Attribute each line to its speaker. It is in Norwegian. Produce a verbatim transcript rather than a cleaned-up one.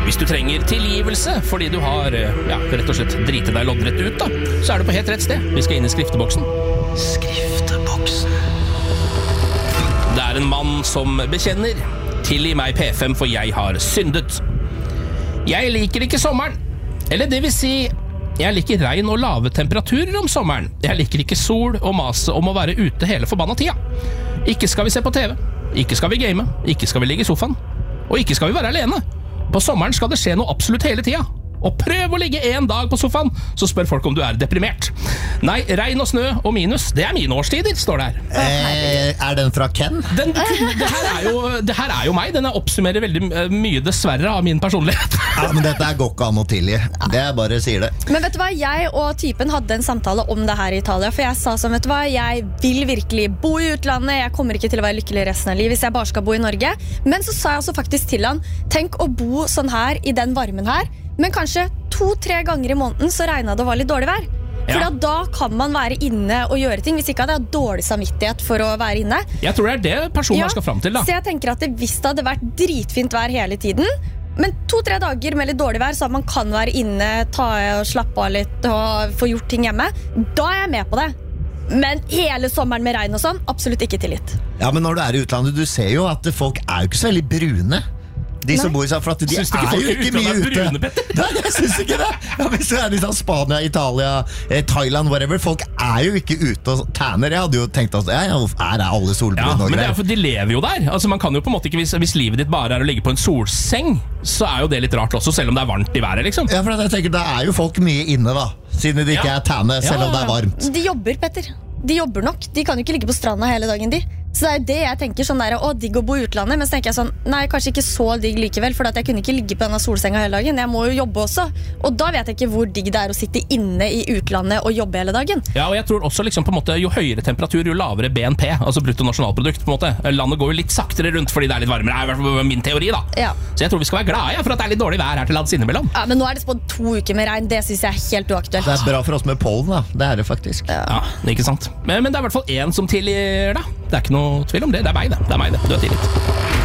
Speaker 1: Hvis du trenger tilgivelse fordi du har, ja, rett og slett drite deg loddrett ut da, så er du på helt rett sted. Vi skal inn i skrifteboksen. Skrifteboksen. Det er en mann som bekjenner. Tilgi meg P fem, for jeg har syndet. Jeg liker ikke sommeren. Eller det vil si, jeg liker regn og lave temperaturer om sommeren. Jeg liker ikke sol og mase om å være ute hele forbanna tida. Ikke skal vi se på T V. Ikke skal vi game. Ikke skal vi ligge i sofaen. Og ikke skal vi være alene. På sommeren skal det skje noe absolutt hele tida. Og prøv å ligge en dag på sofaen, så spør folk om du er deprimert. Nei, regn og snø og minus, det er mine årstider, står det her.
Speaker 2: Eh, er den fra Ken?
Speaker 1: Den, det, her er jo, det her er jo meg. Den oppsummerer veldig mye dessverre av min personlighet.
Speaker 2: Ja, men dette går ikke an å tilgi. Det er bare sier det.
Speaker 3: Men vet du hva, jeg og typen hadde en samtale om det her i Italia. For jeg sa sånn, vet du hva, jeg vil virkelig bo i utlandet. Jeg kommer ikke til å være lykkelig resten av livet hvis jeg bare skal bo i Norge. Men så sa jeg også faktisk til han, tenk å bo sånn her i den varmen her. Men kanskje to-tre ganger i måneden så regnet det var litt dårlig vær. For
Speaker 1: Ja.
Speaker 3: da kan man være inne og gjøre ting. Hvis ikke hadde jeg dårlig samvittighet for å være inne.
Speaker 1: Jeg tror det er det personen
Speaker 3: Ja,
Speaker 1: skal fram til da.
Speaker 3: Så jeg tenker at det, hvis det hadde vært dritfint vær hele tiden, men to-tre dager med litt dårlig vær, så at man kan være inne, ta og slappe av litt og få gjort ting hjemme, da er jeg med på det. Men hele sommeren med regn og sånn, absolutt ikke tillit.
Speaker 2: Ja, men når du er i utlandet, du ser jo at folk er jo ikke så veldig brune. De som
Speaker 3: Nei.
Speaker 2: bor i seg, for at de
Speaker 1: Syns du ikke
Speaker 2: er
Speaker 1: folk
Speaker 2: jo
Speaker 1: i
Speaker 2: ikke
Speaker 1: utlandet
Speaker 2: mye
Speaker 1: er
Speaker 2: ute.
Speaker 1: brune, Petter?
Speaker 2: Nei, jeg synes ikke det. Ja, hvis du er i sånn Spania, Italia, eh, Thailand, whatever, folk er jo ikke ute og tæner. Jeg hadde jo tenkt at ja, ja, her er alle solbrune
Speaker 1: Ja,
Speaker 2: og
Speaker 1: men det er
Speaker 2: greier.
Speaker 1: for de lever jo der. Altså man kan jo på en måte ikke, hvis, hvis livet ditt bare er å ligge på en solseng, så er jo det litt rart også, selv om det er varmt i været, liksom.
Speaker 2: Ja, for jeg tenker, da er jo folk mye inne da, siden de ikke
Speaker 1: Ja.
Speaker 2: er tæne, selv
Speaker 1: Ja.
Speaker 2: om det er varmt.
Speaker 3: De jobber, Petter. De jobber nok. De kan jo ikke ligge på stranda hele dagen, de. Så det er jo det jeg tenker sånn der, å, digg å bo i utlandet. Men så tenker jeg sånn, nei, kanskje ikke så digg likevel, for at jeg kunne ikke ligge på denne solsenga hele dagen. Jeg må jo jobbe også. Og da vet jeg ikke hvor digg det er å sitte inne i utlandet og jobbe hele dagen.
Speaker 1: Ja, og jeg tror også liksom på en måte, jo høyere temperatur, jo lavere B N P, altså bruttonasjonalprodukt, på en måte. Landet går jo litt saktere rundt fordi det er litt varmere, er i hvert fall min teori da.
Speaker 3: Ja.
Speaker 1: Så jeg tror vi skal være glade ja, for at det er litt dårlig vær her til lands innimellom.
Speaker 3: Ja, men nå er det spådd to uker med regn. Det synes jeg er helt uaktuelt.
Speaker 2: Det er bra for oss med pollen da, det er det faktisk.
Speaker 1: Ja, ikke sant. Men, men det er i hvert fall en som tilgir da. Det er ikke noe tvil om det, det er meg det. Det er meg det. Du er tilgitt.